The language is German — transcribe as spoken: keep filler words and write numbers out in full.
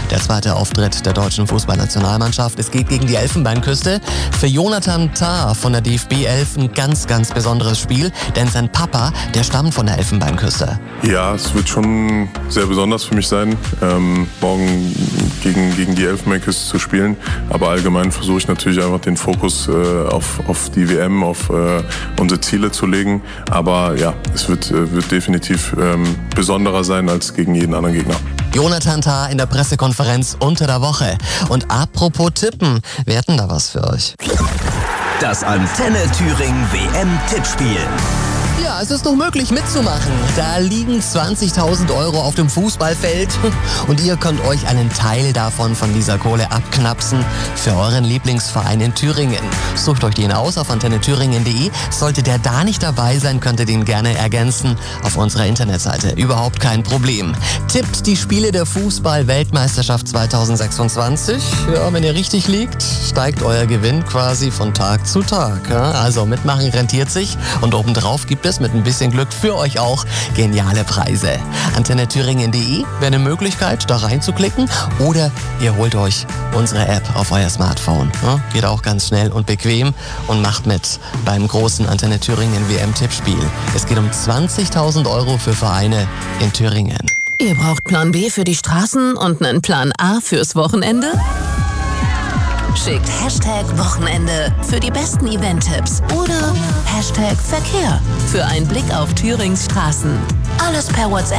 der zweite Auftritt der deutschen Fußballnationalmannschaft. Es geht gegen die Elfenbeinküste. Für Jonathan Tah von der D F B elf ein ganz, ganz besonderes Spiel, denn sein Papa, der stammt von der Elfenbeinküste. Ja, es wird schon sehr besonders für mich sein, ähm, morgen gegen, gegen die Elfenbeinküste zu spielen. Aber allgemein versuche ich natürlich einfach den Fokus äh, auf, auf die W M, auf äh, unsere Ziele zu legen. Aber ja, es wird, äh, wird definitiv ähm, besonderer sein als gegen jeden anderen Gegner. Jonathan Tah in der Pressekonferenz unter der Woche. Und apropos Tippen, wir hätten da was für euch. Das Antenne Thüringen W M-Tippspiel. Ja, es ist noch möglich mitzumachen. Da liegen zwanzigtausend Euro auf dem Fußballfeld und ihr könnt euch einen Teil davon von dieser Kohle abknapsen für euren Lieblingsverein in Thüringen. Sucht euch den aus auf antenne thüringen punkt de. Sollte der da nicht dabei sein, könnt ihr den gerne ergänzen auf unserer Internetseite. Überhaupt kein Problem. Tippt die Spiele der Fußball-Weltmeisterschaft zweitausendsechsundzwanzig. Ja, wenn ihr richtig liegt, steigt euer Gewinn quasi von Tag zu Tag. Ja, also mitmachen rentiert sich und obendrauf gibt es mit ein bisschen Glück für euch auch geniale Preise. antenne thüringen punkt de wäre eine Möglichkeit, da reinzuklicken, oder ihr holt euch unsere App auf euer Smartphone. Ja, geht auch ganz schnell und bequem und macht mit beim großen Antenne Thüringen W M-Tippspiel. Es geht um zwanzigtausend Euro für Vereine in Thüringen. Ihr braucht Plan B für die Straßen und einen Plan A fürs Wochenende? Schickt Hashtag Wochenende für die besten Event-Tipps oder Hashtag Verkehr für einen Blick auf Thürings Straßen. Alles per WhatsApp